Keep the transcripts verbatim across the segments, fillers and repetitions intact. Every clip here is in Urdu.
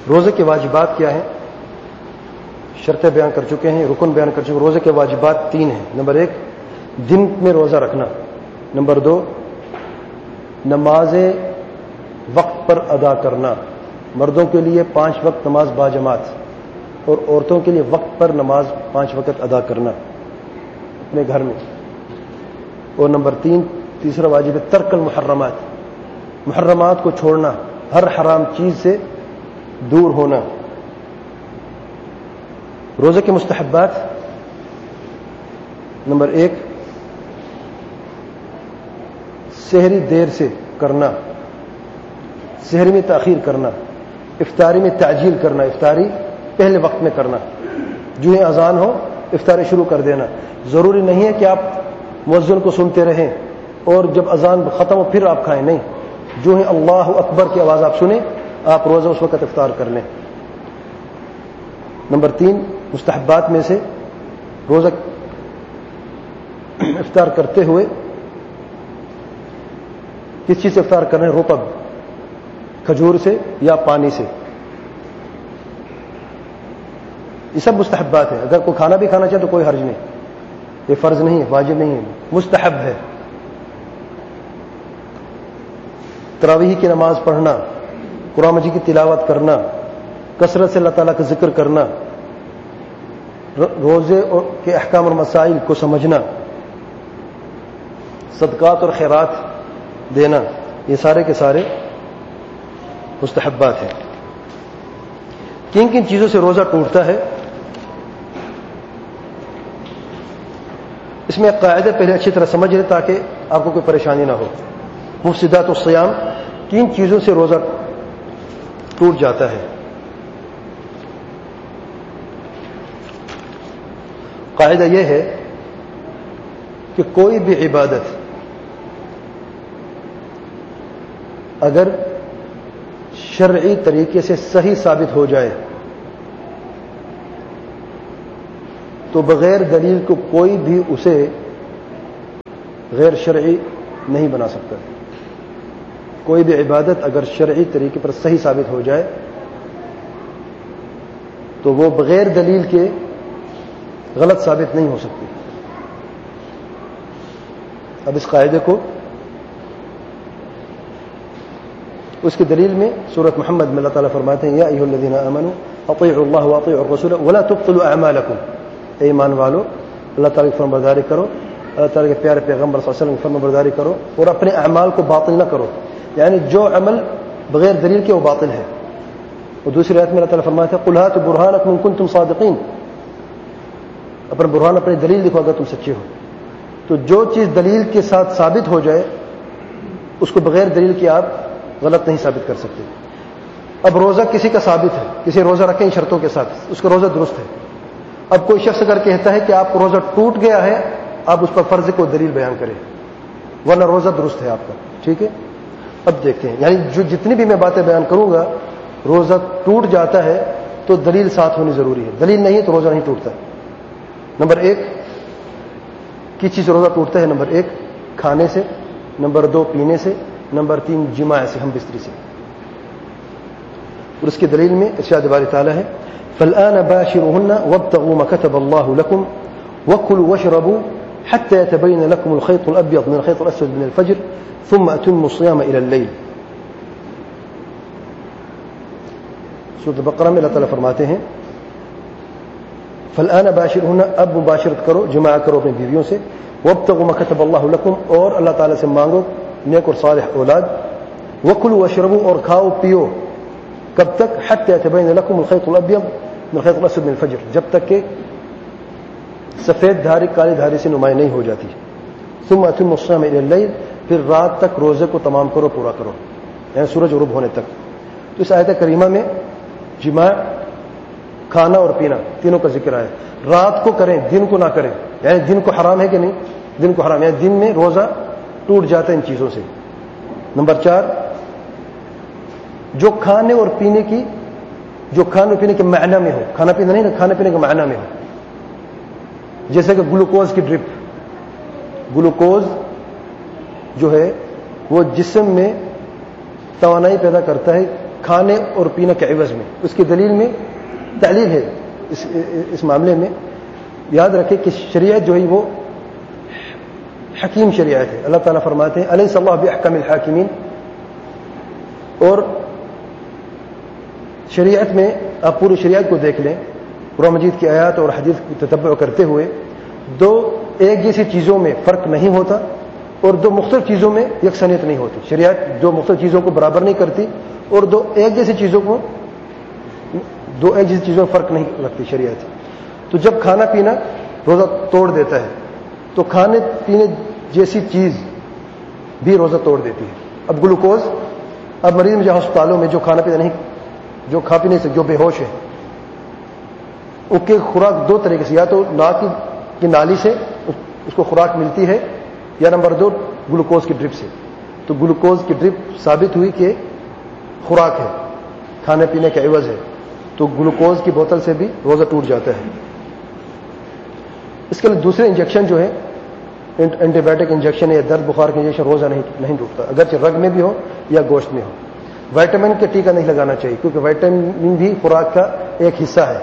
روزے کے واجبات کیا ہیں؟ شرطیں بیان کر چکے ہیں، رکن بیان کر چکے ہیں۔ روزے کے واجبات تین ہیں۔ نمبر ایک، دن میں روزہ رکھنا۔ نمبر دو، نمازیں وقت پر ادا کرنا۔ مردوں کے لیے پانچ وقت نماز باجماعت، اور عورتوں کے لیے وقت پر نماز پانچ وقت ادا کرنا اپنے گھر میں۔ اور نمبر تین، تیسرا واجب ہے ترک المحرمات، محرمات کو چھوڑنا، ہر حرام چیز سے دور ہونا۔ روزے کے مستحبات، نمبر ایک، سحری دیر سے کرنا، سحری میں تاخیر کرنا، افطاری میں تعجیل کرنا، افطاری پہلے وقت میں کرنا، جو ہی اذان ہو افطاری شروع کر دینا۔ ضروری نہیں ہے کہ آپ مؤذن کو سنتے رہیں اور جب اذان ختم ہو پھر آپ کھائیں، نہیں، جو ہی اللہ اکبر کی آواز آپ سنیں آپ روزہ اس وقت افطار کر لیں۔ نمبر تین، مستحبات میں سے روزہ افطار کرتے ہوئے کس چیز سے افطار کرنا ہے؟ رطب، کھجور سے یا پانی سے، یہ سب مستحبات ہیں۔ اگر کوئی کھانا بھی کھانا چاہے تو کوئی حرج نہیں، یہ فرض نہیں ہے، واجب نہیں ہے، مستحب ہے۔ تراویح کی نماز پڑھنا، قرآن مجید کی تلاوت کرنا، کثرت سے اللہ تعالیٰ کا ذکر کرنا، روزے کے احکام اور مسائل کو سمجھنا، صدقات اور خیرات دینا، یہ سارے کے سارے مستحبات ہیں۔ کن کن چیزوں سے روزہ ٹوٹتا ہے؟ اس میں ایک قاعدہ پہلے اچھی طرح سمجھ لیں تاکہ آپ کو کوئی پریشانی نہ ہو۔ مفسدات الصیام، کن چیزوں سے روزہ ٹوٹ جاتا ہے؟ قاعدہ یہ ہے کہ کوئی بھی عبادت اگر شرعی طریقے سے صحیح ثابت ہو جائے تو بغیر دلیل کو کوئی بھی اسے غیر شرعی نہیں بنا سکتا۔ کوئی بھی عبادت اگر شرعی طریقے پر صحیح ثابت ہو جائے تو وہ بغیر دلیل کے غلط ثابت نہیں ہو سکتی۔ اب اس قاعدے کو اس کی دلیل میں سورۃ محمد میں اللہ تعالیٰ فرماتے ہیں یا ایھا الذین آمنوا اطیعوا اللہ واطیعوا الرسول ولا تبطلوا اعمالکم، اے ایمان والو اللہ تعالیٰ کی فرمانبرداری کرو، اللہ تعالیٰ کے پیارے پیغمبر صلی اللہ علیہ وسلم کی فرمانبرداری کرو اور اپنے اعمال کو باطل نہ کرو، یعنی جو عمل بغیر دلیل کے وہ باطل ہے۔ اور دوسری آیت میں اللہ تعالیٰ فرماتے ہیں قل ہاتوا برہانکم ان کنتم صادقین، اپنا برہان اپنی دلیل دکھو اگر تم سچے ہو۔ تو جو چیز دلیل کے ساتھ ثابت ہو جائے اس کو بغیر دلیل کے آپ غلط نہیں ثابت کر سکتے۔ اب روزہ کسی کا ثابت ہے، کسی روزہ رکھیں شرطوں کے ساتھ، اس کا روزہ درست ہے۔ اب کوئی شخص اگر کہتا ہے کہ آپ کو روزہ ٹوٹ گیا ہے، آپ اس پر فرض کو دلیل بیان کریں، ورنہ روزہ درست ہے آپ کا، ٹھیک ہے۔ اب دیکھتے ہیں، یعنی جو جتنی بھی میں باتیں بیان کروں گا، روزہ ٹوٹ جاتا ہے تو دلیل ساتھ ہونی ضروری ہے، دلیل نہیں ہے تو روزہ نہیں ٹوٹتا۔ نمبر ایک، کس چیز سے روزہ ٹوٹتا ہے؟ نمبر ایک کھانے سے، نمبر دو پینے سے، نمبر تین جماع سے، ہم بستری سے۔ اور اس کی دلیل میں ارشاد باری تعالیٰ ہے فالآن باشروهن وابتغوا ما كتب الله لكم وكلوا واشربوا حتى يتبين لكم الخيط الأبيض من الخيط الأسود من الفجر ثم أتموا الصيام إلى الليل۔ سورۃ البقرہ میں اللہ تعالیٰ فرماتے ہیں فالآن باشرهن، اب مباشرت کرو، جماع کرو اپنی بیویوں سے، وابتغوا ما كتب الله لكم، اور اللہ تعالیٰ سے مانگو نیک اور صالح اولاد، وکلوا واشربوا، اور کھاؤ پیو، کب تک؟ حتی یتبین لکم الخیط الابیض من الخیط الاسود من الفجر، جب تک کہ سفید دھاری کالی دھاری سے نمایاں نہیں ہو جاتی۔ ثم اتموا الصیام الی اللیل، پھر رات تک روزے کو تمام کرو، پورا کرو، یعنی سورج غروب ہونے تک۔ تو اس آیت کریمہ میں جماع، کھانا اور پینا تینوں کا ذکر ہے۔ رات کو کریں، دن کو نہ کریں، یعنی دن کو حرام ہے کہ نہیں؟ دن کو حرام، یعنی دن میں روزہ ٹوٹ جاتا ہے ان چیزوں سے۔ نمبر چار، جو کھانے اور پینے کی، جو کھانے پینے کے معنی میں ہو، کھانا پینا نہیں، کھانے پینے کے معنی میں ہو، جیسے کہ گلوکوز کی ڈرپ، گلوکوز جو ہے وہ جسم میں توانائی پیدا کرتا ہے کھانے اور پینے کے عوض میں. اس کی دلیل میں تعلیل ہے اس, اس معاملے میں. یاد رکھیں کہ شریعت جو ہے وہ حکیم شریعت ہے. اللہ تعالیٰ فرماتے ہیں الیس اللہ باحکم الحاکمین. اور شریعت میں آپ پوری شریعت کو دیکھ لیں, قرآن مجید کی آیات اور حدیث کی تتبع کرتے ہوئے, دو ایک جیسی چیزوں میں فرق نہیں ہوتا اور دو مختلف چیزوں میں یکسانیت نہیں ہوتی. شریعت دو مختلف چیزوں کو برابر نہیں کرتی اور دو ایک جیسی چیزوں کو دو ایک جیسی چیزوں میں فرق نہیں رکھتی شریعت. تو جب کھانا پینا روزہ توڑ دیتا ہے تو کھانے پینے جیسی چیز بھی روزہ توڑ دیتی ہے. اب گلوکوز, اب مریض میں جو ہسپتالوں میں جو کھانا پینا نہیں, جو کھا پی نہیں سکتے, جو بے ہوش ہے, ان کی خوراک دو طریقے سے, یا تو ناک کی نالی سے اس کو خوراک ملتی ہے, یا نمبر دو گلوکوز کی ڈرپ سے. تو گلوکوز کی ڈرپ ثابت ہوئی کہ خوراک ہے, کھانے پینے کے عوض ہے, تو گلوکوز کی بوتل سے بھی روزہ ٹوٹ جاتا ہے. اس کے لیے دوسرے انجیکشن جو ہے اینٹی بایوٹک انجیکشن یا درد بخار کا انجیکشن روزہ نہیں نہیں ٹوٹتا, اگرچہ رگ میں بھی ہو یا گوشت میں ہو. وائٹامن کا ٹیکا نہیں لگانا چاہیے کیونکہ وائٹامن بھی خوراک کا ایک حصہ ہے.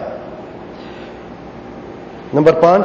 نمبر پانچ,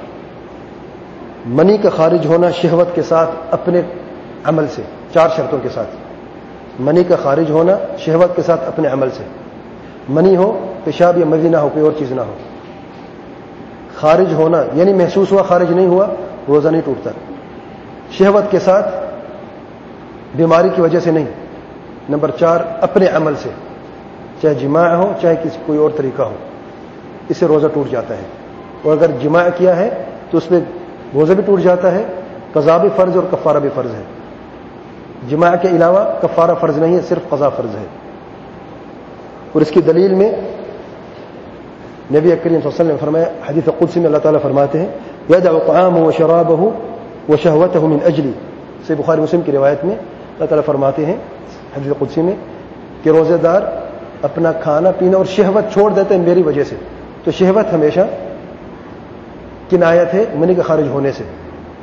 منی کا خارج ہونا شہوت کے ساتھ اپنے عمل سے, چار شرطوں کے ساتھ. منی کا خارج ہونا شہوت کے ساتھ اپنے عمل سے. منی ہو, پیشاب یا مزی نہ ہو, کوئی اور چیز نہ ہو. خارج ہونا یعنی محسوس ہوا, خارج نہیں ہوا, روزہ نہیں ٹوٹتا. شہوت کے ساتھ, بیماری کی وجہ سے نہیں. نمبر چار, اپنے عمل سے, چاہے جماع ہو چاہے کسی کوئی اور طریقہ ہو, اس سے روزہ ٹوٹ جاتا ہے. اور اگر جماع کیا ہے تو اس میں روزہ بھی ٹوٹ جاتا ہے, قضا بھی فرض اور کفارہ بھی فرض ہے. جماع کے علاوہ کفارہ فرض نہیں ہے, صرف قضا فرض ہے. اور اس کی دلیل میں نبی کریم صلی اللہ علیہ وسلم نے فرمایا, حدیث قدسی میں اللہ تعالیٰ فرماتے ہیں یدع طعامه وشرابه وشهوته من اجلی. صحیح بخاری مسلم کی روایت میں اللہ تعالیٰ فرماتے ہیں حدیث قدسی میں کہ روزے دار اپنا کھانا پینا اور شہوت چھوڑ دیتے ہیں میری وجہ سے. تو شہوت ہمیشہ کنایت ہے منی کے خارج ہونے سے.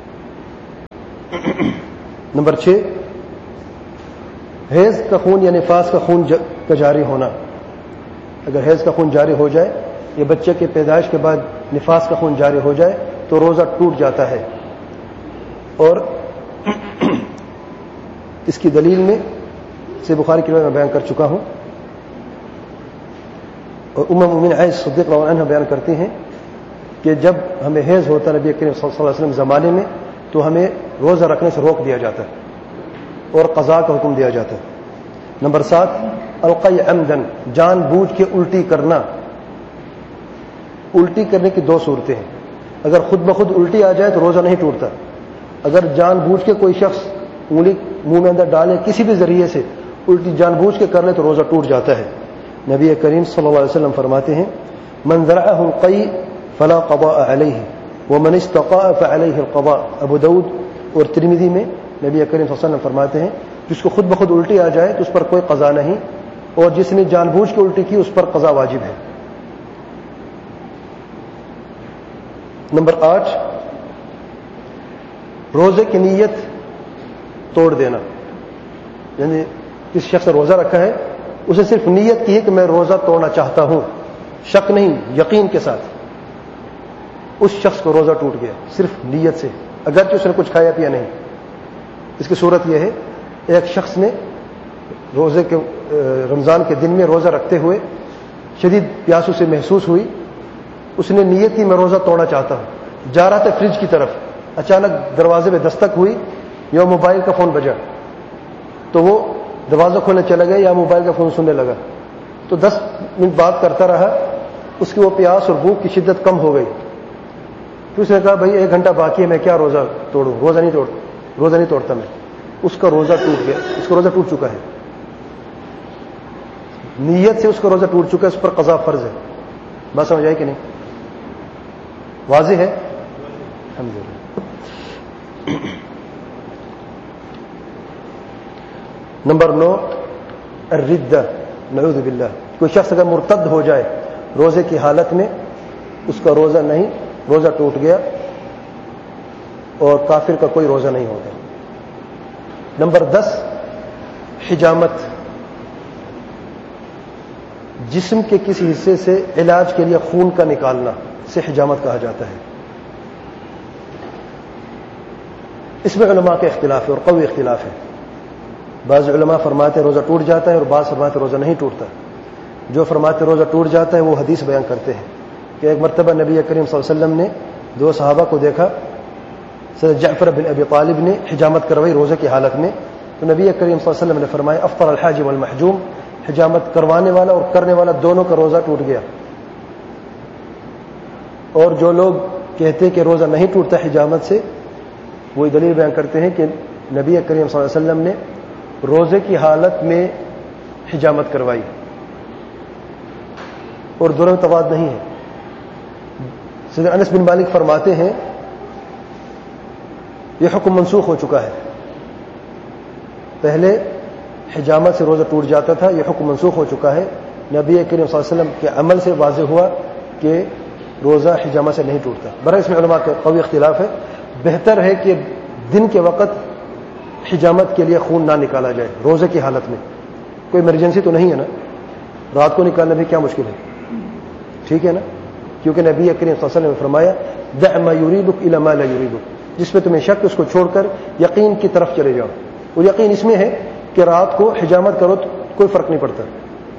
نمبر چھ, حیض کا خون یا نفاس کا خون کا جاری ہونا. اگر حیض کا خون جاری ہو جائے یا بچے کے پیدائش کے بعد نفاس کا خون جاری ہو جائے تو روزہ ٹوٹ جاتا ہے. اور اس کی دلیل میں سے بخاری کی روایت میں بیان کر چکا ہوں, اور ام المؤمنین عائشہ صدیقہ رضی اللہ عنہا بیان کرتی ہیں کہ جب ہمیں حیض ہوتا نبی کریم صلی اللہ علیہ وسلم زمانے میں تو ہمیں روزہ رکھنے سے روک دیا جاتا اور قضاء کا حکم دیا جاتا. نمبر سات, القی عمدن, جان بوجھ کے الٹی کرنا. الٹی کرنے کی دو صورتیں ہیں. اگر خود بخود الٹی آ جائے تو روزہ نہیں ٹوٹتا. اگر جان بوجھ کے کوئی شخص انگلی منہ میں اندر ڈالے کسی بھی ذریعے سے الٹی جان بوجھ کے کر لے تو روزہ ٹوٹ جاتا ہے. نبی کریم صلی اللہ علیہ وسلم فرماتے ہیں من ذرعه القی فلا قضاء علیہ ومن استقاء فعلیہ القضاء. ابو داؤد اور ترمذی میں نبی کریم صلی اللہ علیہ وسلم فرماتے ہیں جس کو خود بخود الٹی آ جائے تو اس پر کوئی قضا نہیں, اور جس نے جان بوجھ کے الٹی کی اس پر قضا واجب ہے. نمبر آٹھ, روزے کی نیت توڑ دینا. یعنی کس شخص نے روزہ رکھا ہے اسے صرف نیت کی ہے کہ میں روزہ توڑنا چاہتا ہوں, شک نہیں, یقین کے ساتھ, اس شخص کو روزہ ٹوٹ گیا صرف نیت سے, اگرچہ اس نے کچھ کھایا پیا نہیں. اس کی صورت یہ ہے, ایک شخص نے روزے کے رمضان کے دن میں روزہ رکھتے ہوئے شدید پیاس اسے محسوس ہوئی, اس نے نیت کی میں روزہ توڑنا چاہتا ہوں, جا رہا تھا فریج کی طرف, اچانک دروازے پہ دستک ہوئی یا موبائل کا فون بجا تو وہ دروازہ کھولنے چلا گیا یا موبائل کا فون سننے لگا. تو دس منٹ بات کرتا رہا, اس کی وہ پیاس اور بھوک کی شدت کم ہو گئی. تو اس نے کہا بھائی ایک گھنٹہ باقی ہے, میں کیا روزہ توڑوں, روزہ نہیں توڑ روزہ نہیں توڑتا میں. اس کا روزہ ٹوٹ گیا, اس کا روزہ ٹوٹ چکا ہے. نیت سے اس کا روزہ ٹوٹ چکا ہے, اس پر قضا فرض ہے. بات سمجھ آئی کہ نہیں؟ واضح ہے الحمدللہ. نمبر نو, الردہ, نعوذ باللہ. کوئی شخص اگر مرتد ہو جائے روزے کی حالت میں, اس کا روزہ نہیں, روزہ ٹوٹ گیا اور کافر کا کوئی روزہ نہیں ہوگا. نمبر دس, حجامت. جسم کے کسی حصے سے علاج کے لیے خون کا نکالنا سے حجامت کہا جاتا ہے. اس میں علماء کا اختلاف ہے اور قوی اختلاف ہے. بعض علماء فرماتے ہیں روزہ ٹوٹ جاتا ہے اور بعض فرماتے ہیں روزہ نہیں ٹوٹتا. جو فرماتے ہیں روزہ ٹوٹ جاتا ہے وہ حدیث بیان کرتے ہیں کہ ایک مرتبہ نبی کریم صلی اللہ علیہ وسلم نے دو صحابہ کو دیکھا. سید جعفر بن ابی طالب نے حجامت کروائی روزے کی حالت میں, تو نبی کریم صلی اللہ علیہ وسلم نے فرمایا افطر الحاجم والمحجوم, حجامت کروانے والا اور کرنے والا دونوں کا روزہ ٹوٹ گیا. اور جو لوگ کہتے ہیں کہ روزہ نہیں ٹوٹتا حجامت سے, وہ دلیل بیان کرتے ہیں کہ نبی کریم صلی اللہ علیہ وسلم نے روزے کی حالت میں حجامت کروائی اور دونوں میں تضاد نہیں ہے. سیدنا انس بن مالک فرماتے ہیں یہ حکم منسوخ ہو چکا ہے. پہلے حجامت سے روزہ ٹوٹ جاتا تھا, یہ حکم منسوخ ہو چکا ہے. نبی کریم صلی اللہ علیہ وسلم کے عمل سے واضح ہوا کہ روزہ حجامت سے نہیں ٹوٹتا. برعکس اس میں علماء کا قوی اختلاف ہے. بہتر ہے کہ دن کے وقت حجامت کے لیے خون نہ نکالا جائے روزے کی حالت میں. کوئی ایمرجنسی تو نہیں ہے نا, رات کو نکالنا بھی کیا مشکل ہے, ٹھیک ہے نا, کیونکہ نبی کریم صلی اللہ علیہ وسلم نے فرمایا دع ما یریبک الی ما لا یریبک, جس پہ تمہیں شک اس کو چھوڑ کر یقین کی طرف چلے جاؤ. وہ یقین اس میں ہے کہ رات کو حجامت کرو تو کوئی فرق نہیں پڑتا.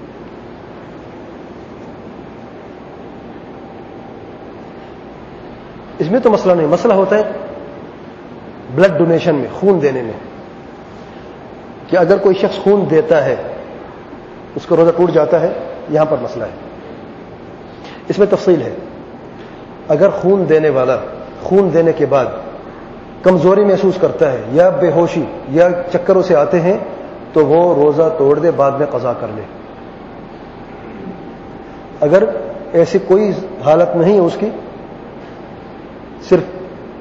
اس میں تو مسئلہ نہیں, مسئلہ ہوتا ہے بلڈ ڈونیشن میں, خون دینے میں, کہ اگر کوئی شخص خون دیتا ہے اس کا روزہ ٹوٹ جاتا ہے, یہاں پر مسئلہ ہے. اس میں تفصیل ہے. اگر خون دینے والا خون دینے کے بعد کمزوری محسوس کرتا ہے یا بے ہوشی یا چکروں سے آتے ہیں تو وہ روزہ توڑ دے, بعد میں قضا کر لے. اگر ایسی کوئی حالت نہیں ہے اس کی, صرف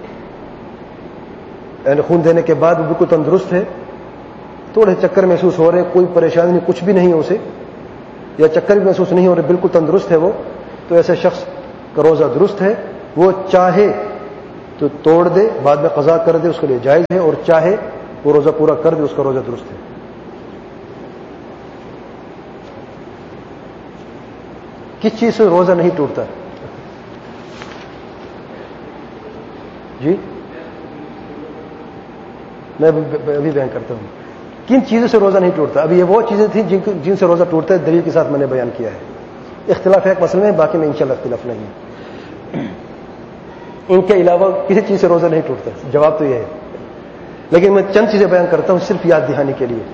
یعنی خون دینے کے بعد وہ بالکل تندرست ہے, تھوڑے چکر محسوس ہو رہے ہیں, کوئی پریشانی نہیں, کچھ بھی نہیں ہے اسے, یا چکر بھی محسوس نہیں ہو رہے, بالکل تندرست ہے وہ, تو ایسے شخص کا روزہ درست ہے. وہ چاہے تو توڑ دے, بعد میں قضا کر دے, اس کے لیے جائز ہے, اور چاہے وہ روزہ پورا کر دے, اس کا روزہ درست ہے. کس چیز سے روزہ نہیں ٹوٹتا؟ جی میں ابھی بیان کرتا ہوں کن چیزوں سے روزہ نہیں ٹوٹتا. ابھی یہ وہ چیزیں تھیں جن جن سے روزہ ٹوٹتا ہے, دلیل کے ساتھ میں نے بیان کیا ہے. اختلاف ہے ایک مسئلے میں, باقی میں انشاءاللہ اختلاف نہیں ہے. ان کے علاوہ کسی چیز سے روزہ نہیں ٹوٹتا, جواب تو یہ ہے. لیکن میں چند چیزیں بیان کرتا ہوں صرف یاد دہانی کے لیے.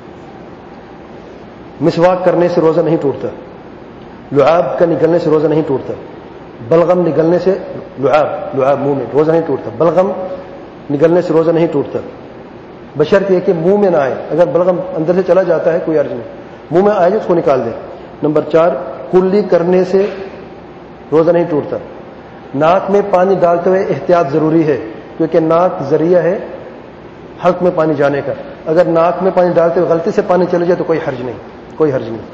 مسواک کرنے سے روزہ نہیں ٹوٹتا, لعاب کا نکلنے سے روزہ نہیں ٹوٹتا, بلغم نکلنے سے لعاب لعاب منہ میں روزہ نہیں ٹوٹتا, بلغم نکلنے سے روزہ نہیں ٹوٹتا, بشرط یہ کہ منہ میں نہ آئے. اگر بلغم اندر سے چلا جاتا ہے کوئی عرض نہیں, منہ میں آئے جو اس کو نکال دے. نمبر چار, کلی کرنے سے روزہ نہیں ٹوٹتا. ناک میں پانی ڈالتے ہوئے احتیاط ضروری ہے, کیونکہ ناک ذریعہ ہے حلق میں پانی جانے کا. اگر ناک میں پانی ڈالتے ہوئے غلطی سے پانی چلے جائے تو کوئی حرج نہیں, کوئی حرج نہیں.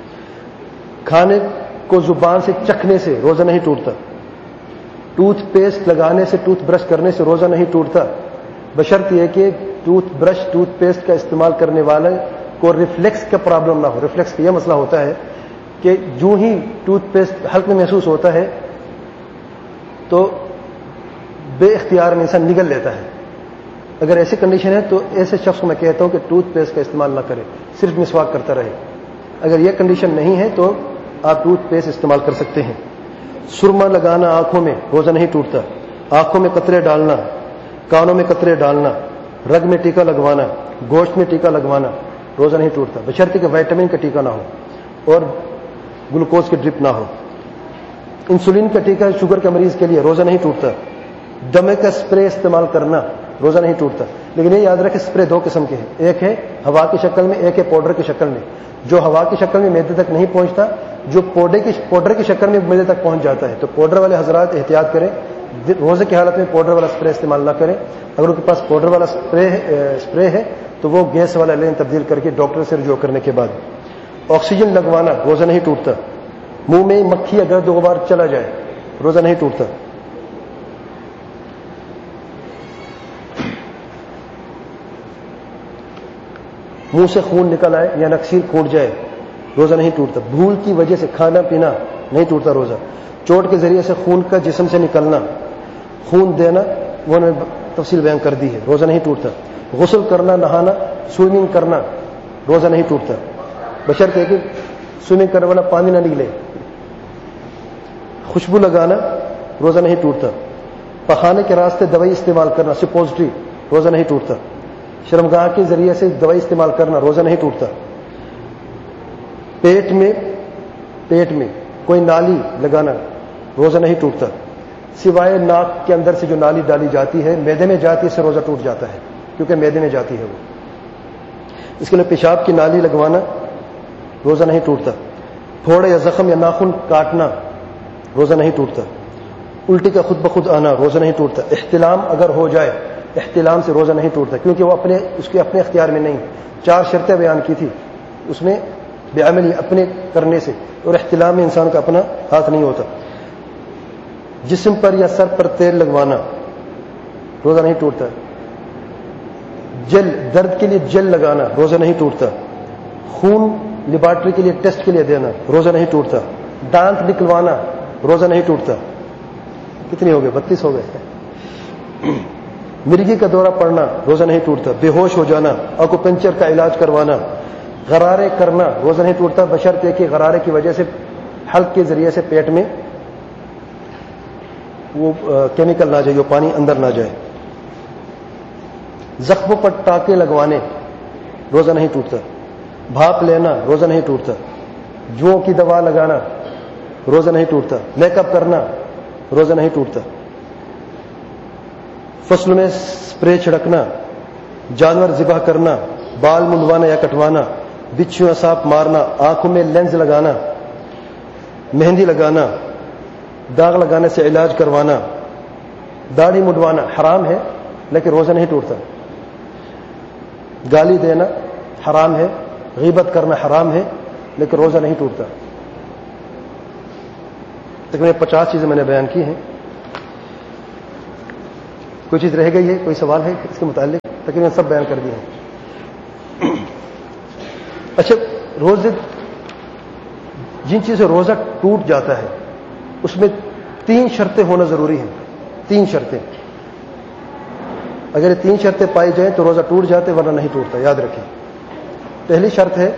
کھانے کو زبان سے چکھنے سے روزہ نہیں ٹوٹتا. ٹوتھ پیسٹ لگانے سے, ٹوتھ برش کرنے سے روزہ نہیں ٹوٹتا, بشرط یہ کہ ٹوتھ برش ٹوتھ پیسٹ کا استعمال کرنے والے کو ریفلیکس کا پرابلم نہ ہو. ریفلیکس کا یہ مسئلہ ہوتا ہے کہ جو ہی ٹوتھ پیسٹ حلق میں محسوس ہوتا ہے تو بے اختیار میں انسان نگل لیتا ہے. اگر ایسی کنڈیشن ہے تو ایسے شخص کو میں کہتا ہوں کہ ٹوتھ پیسٹ کا استعمال نہ کرے, صرف مسواک کرتا رہے. اگر یہ کنڈیشن نہیں ہے تو آپ ٹوتھ پیسٹ استعمال کر سکتے ہیں. سرما لگانا آنکھوں میں روزہ نہیں ٹوٹتا. آنکھوں میں قطرے ڈالنا, کانوں میں قطرے ڈالنا, رگ میں ٹیکا لگوانا, گوشت میں ٹیکا لگوانا روزہ نہیں ٹوٹتا, بشرطے کہ وائٹامن کا ٹیکا نہ ہو اور گلوکوز کی ڈرپ نہ ہو. انسولین کا ٹیکا شوگر کے مریض کے لیے روزہ نہیں ٹوٹتا. دمے کا اسپرے استعمال کرنا روزہ نہیں ٹوٹتا. لیکن یہ یاد رکھیں اسپرے دو قسم کے ہیں, ایک ہے ہوا کی شکل میں, ایک ہے پاؤڈر کی شکل میں. جو ہوا کی شکل میں معدے تک نہیں پہنچتا, جو پوڈے کی پاؤڈر کی شکل میں معدے تک پہنچ جاتا ہے. تو پاؤڈر والے حضرات احتیاط کریں, روزے کی حالت میں پاؤڈر والا اسپرے استعمال نہ کریں. اگر ان کے پاس پاؤڈر والا اسپرے ہے تو وہ گیس والا لیں تبدیل کر کے ڈاکٹر سے رجوع کرنے کے بعد. آکسیجن لگوانا روزہ نہیں ٹوٹتا. منہ میں مکھی اگر دو بار چلا جائے روزہ نہیں ٹوٹتا. منہ سے خون نکل آئے یا نکسیر پھوٹ جائے روزہ نہیں ٹوٹتا. بھول کی وجہ سے کھانا پینا نہیں ٹوٹتا روزہ. چوٹ کے ذریعے سے خون کا جسم سے نکلنا, خون دینا, وہ نے تفصیل بیان کر دی ہے, روزہ نہیں ٹوٹتا. غسل کرنا, نہانا, سوئمنگ کرنا, روزہ نہیں ٹوٹتا, بشرطے کہ سوئمنگ کرنے والا پانی نہ نکلے. خوشبو لگانا روزہ نہیں ٹوٹتا. پخانے کے راستے دوائی استعمال کرنا, سپوزٹری, روزہ نہیں ٹوٹتا. شرمگاہ کے ذریعے سے دوائی استعمال کرنا روزہ نہیں ٹوٹتا. پیٹ میں پیٹ میں کوئی نالی لگانا روزہ نہیں ٹوٹتا, سوائے ناک کے اندر سے جو نالی ڈالی جاتی ہے, میدے میں جاتی ہے, اس سے روزہ ٹوٹ جاتا ہے کیونکہ میدے میں جاتی ہے وہ. اس کے لیے پیشاب کی نالی لگوانا روزہ نہیں ٹوٹتا. پھوڑے یا زخم یا ناخن کاٹنا روزہ نہیں ٹوٹتا. الٹی کا خود بخود آنا روزہ نہیں ٹوٹتا. احتلام اگر ہو جائے, احتلام سے روزہ نہیں ٹوٹتا کیونکہ وہ اپنے اس کے اپنے اختیار میں نہیں. چار شرطیں بیان کی تھی اس میں, بے عملی اپنے کرنے سے, اور احتلام میں انسان کا اپنا ہاتھ نہیں ہوتا. جسم پر یا سر پر تیل لگوانا روزہ نہیں ٹوٹتا. جل درد کے لیے جل لگانا روزہ نہیں ٹوٹتا. خون لیبارٹری کے لیے ٹیسٹ کے لیے دینا روزہ نہیں ٹوٹتا. دانت نکلوانا روزہ نہیں ٹوٹتا. کتنی ہو گئے؟ بتیس ہو گئے. مرگی کا دورہ پڑنا روزہ نہیں ٹوٹتا. بے ہوش ہو جانا, اکوپنچر کا علاج کروانا, غرارے کرنا روزہ نہیں ٹوٹتا بشرطے کہ غرارے کی وجہ سے حلق کے ذریعے سے پیٹ میں وہ کیمیکل نہ جائے, وہ پانی اندر نہ جائے. زخموں پر ٹانکے لگوانے روزہ نہیں ٹوٹتا. بھاپ لینا روزہ نہیں ٹوٹتا. جوؤں کی دوا لگانا روزہ نہیں ٹوٹتا. میک اپ کرنا روزہ نہیں ٹوٹتا. فصل میں اسپرے چھڑکنا, جانور ذبح کرنا, بال منڈوانا یا کٹوانا, بچھو یا سانپ مارنا, آنکھوں میں لینز لگانا, مہندی لگانا, داغ لگانے سے علاج کروانا, داڑھی منڈوانا حرام ہے لیکن روزہ نہیں ٹوٹتا. گالی دینا حرام ہے, غیبت کرنا حرام ہے لیکن روزہ نہیں ٹوٹتا. تقریباً پچاس چیزیں میں نے بیان کی ہیں. کوئی چیز رہ گئی ہے؟ کوئی سوال ہے اس کے متعلق؟ تقریباً سب بیان کر دیے ہیں. اچھا, روزے جن چیزوں سے روزہ ٹوٹ جاتا ہے اس میں تین شرطیں ہونا ضروری ہیں. تین شرطیں, اگر یہ تین شرطیں پائی جائیں تو روزہ ٹوٹ جاتے, ورنہ نہیں ٹوٹتا. یاد رکھیں. پہلی شرط ہے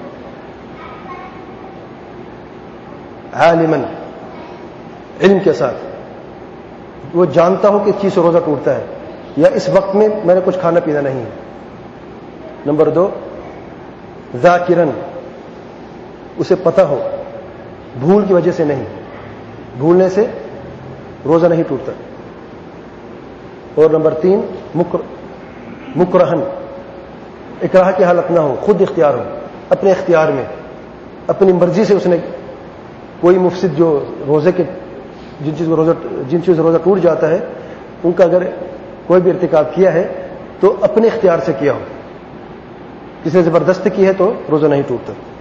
عالماً, علم کے ساتھ, وہ جانتا ہو کہ اس چیز سے روزہ ٹوٹتا ہے, یا اس وقت میں میں نے کچھ کھانا پینا نہیں ہے. نمبر دو, ذاکرن, اسے پتہ ہو, بھول کی وجہ سے نہیں, بھولنے سے روزہ نہیں ٹوٹتا. اور نمبر تین, مکر مکرہن, اکراہ کی حالت نہ ہو, خود اختیار ہو, اپنے اختیار میں, اپنی مرضی سے اس نے کوئی مفسد جو روزے کے جن چیز کو روزہ جن چیز سے روزہ ٹوٹ جاتا ہے ان کا اگر کوئی بھی ارتکاب کیا ہے تو اپنے اختیار سے کیا ہو, کسی نے زبردستی کی ہے تو روزہ نہیں ٹوٹتا.